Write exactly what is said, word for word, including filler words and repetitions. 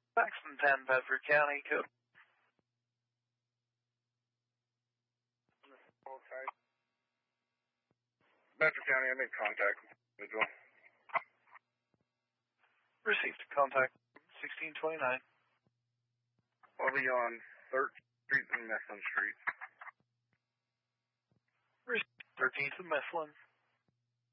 Paxton ten, Bedford County, code. Okay. Bedford County, I made contact with the individual. Received contact sixteen twenty-nine. I'll be on third Street and Mifflin Street. thirteenth and Mifflin.